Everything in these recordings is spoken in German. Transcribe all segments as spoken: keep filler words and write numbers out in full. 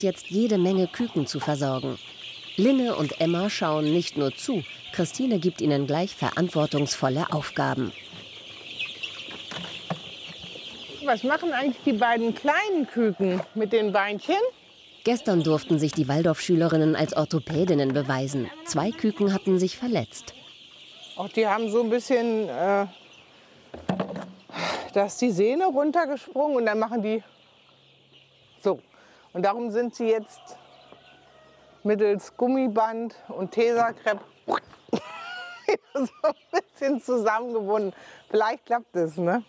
jetzt jede Menge Küken zu versorgen. Linne und Emma schauen nicht nur zu, Christine gibt ihnen gleich verantwortungsvolle Aufgaben. Was machen eigentlich die beiden kleinen Küken mit den Beinchen? Gestern durften sich die Waldorfschülerinnen als Orthopädinnen beweisen. Zwei Küken hatten sich verletzt. Auch die haben so ein bisschen, äh, da ist die Sehne runtergesprungen und dann machen die so. Und darum sind sie jetzt mittels Gummiband und Tesakrepp so ein bisschen zusammengebunden. Vielleicht klappt es, ne?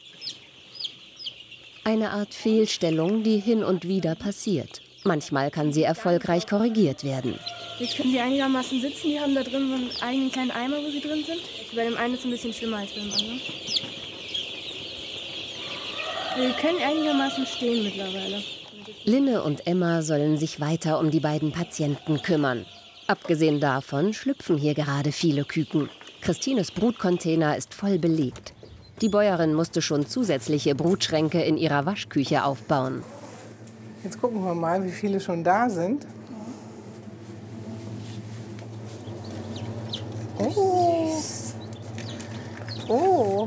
Eine Art Fehlstellung, die hin und wieder passiert. Manchmal kann sie erfolgreich korrigiert werden. Jetzt können sie einigermaßen sitzen. Die haben da drin so einen eigenen kleinen Eimer, wo sie drin sind. Bei dem einen ist es ein bisschen schlimmer als beim anderen. Wir können einigermaßen stehen mittlerweile. Linne und Emma sollen sich weiter um die beiden Patienten kümmern. Abgesehen davon schlüpfen hier gerade viele Küken. Christines Brutcontainer ist voll belegt. Die Bäuerin musste schon zusätzliche Brutschränke in ihrer Waschküche aufbauen. Jetzt gucken wir mal, wie viele schon da sind. Oh. Oh.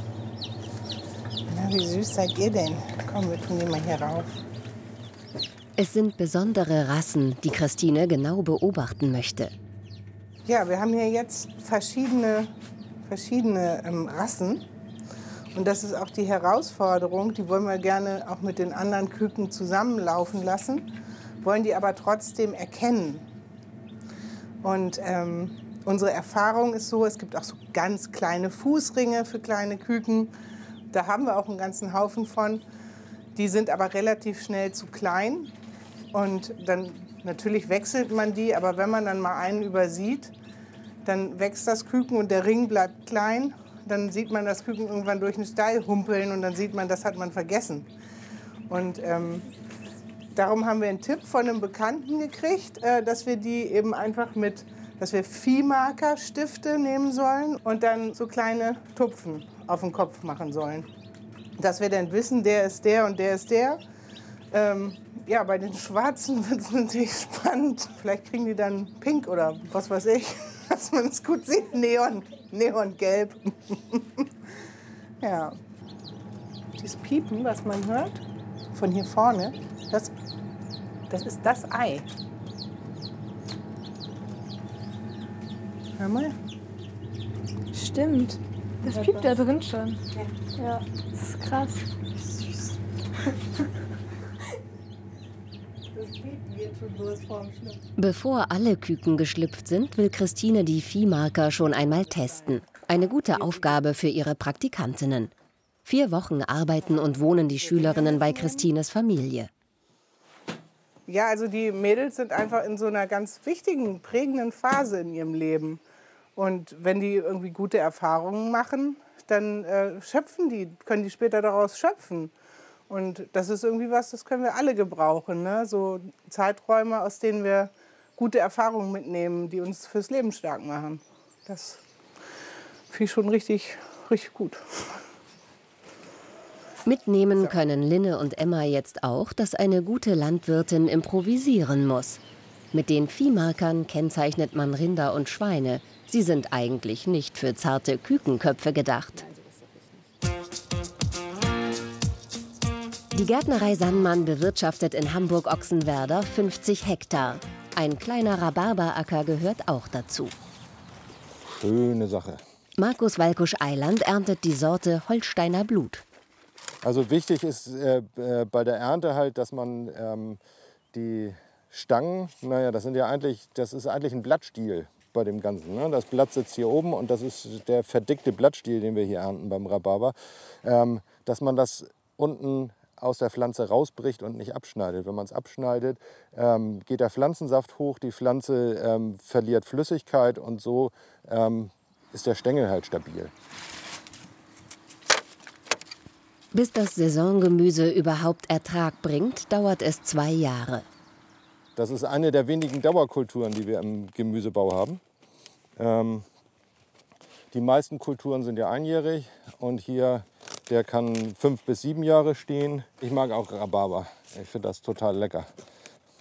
Na, wie süß seid ihr denn? Komm, wir tun die mal hier rauf. Es sind besondere Rassen, die Christine genau beobachten möchte. Ja, wir haben hier jetzt verschiedene, verschiedene ähm, Rassen. Und das ist auch die Herausforderung, die wollen wir gerne auch mit den anderen Küken zusammenlaufen lassen, wollen die aber trotzdem erkennen. Und ähm, unsere Erfahrung ist so, es gibt auch so ganz kleine Fußringe für kleine Küken. Da haben wir auch einen ganzen Haufen von. Die sind aber relativ schnell zu klein. Und dann natürlich wechselt man die, aber wenn man dann mal einen übersieht, dann wächst das Küken und der Ring bleibt klein. Dann sieht man das Küken irgendwann durch den Stall humpeln und dann sieht man, das hat man vergessen. Und ähm, darum haben wir einen Tipp von einem Bekannten gekriegt, äh, dass wir die eben einfach mit, dass wir Viehmarkerstifte nehmen sollen und dann so kleine Tupfen auf den Kopf machen sollen. Dass wir dann wissen, der ist der und der ist der. Ähm, ja, bei den Schwarzen wird es natürlich spannend. Vielleicht kriegen die dann pink oder was weiß ich, dass man es gut sieht. Neon, Neongelb. Ja. Dieses Piepen, was man hört, von hier vorne, das, das ist das Ei. Hör mal. Stimmt. Das piept da drin schon. Ja, ja, das ist krass. Süß. Bevor alle Küken geschlüpft sind, will Christine die Viehmarker schon einmal testen. Eine gute Aufgabe für ihre Praktikantinnen. Vier Wochen arbeiten und wohnen die Schülerinnen bei Christines Familie. Ja, also die Mädels sind einfach in so einer ganz wichtigen, prägenden Phase in ihrem Leben. Und wenn die irgendwie gute Erfahrungen machen, dann äh, schöpfen die, können die später daraus schöpfen. Und das ist irgendwie was, das können wir alle gebrauchen, ne? So Zeiträume, aus denen wir gute Erfahrungen mitnehmen, die uns fürs Leben stark machen. Das finde ich schon richtig, richtig gut. Mitnehmen können Linne und Emma jetzt auch, dass eine gute Landwirtin improvisieren muss. Mit den Viehmarkern kennzeichnet man Rinder und Schweine. Sie sind eigentlich nicht für zarte Kükenköpfe gedacht. Die Gärtnerei Sandmann bewirtschaftet in Hamburg-Ochsenwerder fünfzig Hektar. Ein kleiner Rhabarberacker gehört auch dazu. Schöne Sache. Markus Walkusch-Eiland erntet die Sorte Holsteiner Blut. Also wichtig ist äh, äh, bei der Ernte halt, dass man ähm, die Stangen, naja, das sind ja eigentlich, das ist eigentlich ein Blattstiel bei dem Ganzen. Ne? Das Blatt sitzt hier oben und das ist der verdickte Blattstiel, den wir hier ernten beim Rhabarber. Ähm, dass man das unten aus der Pflanze rausbricht und nicht abschneidet. Wenn man es abschneidet, ähm, geht der Pflanzensaft hoch, die Pflanze ähm, verliert Flüssigkeit und so ähm, ist der Stängel halt stabil. Bis das Saisongemüse überhaupt Ertrag bringt, dauert es zwei Jahre. Das ist eine der wenigen Dauerkulturen, die wir im Gemüsebau haben. Ähm, die meisten Kulturen sind ja einjährig und hier, der kann fünf bis sieben Jahre stehen. Ich mag auch Rhabarber. Ich finde das total lecker.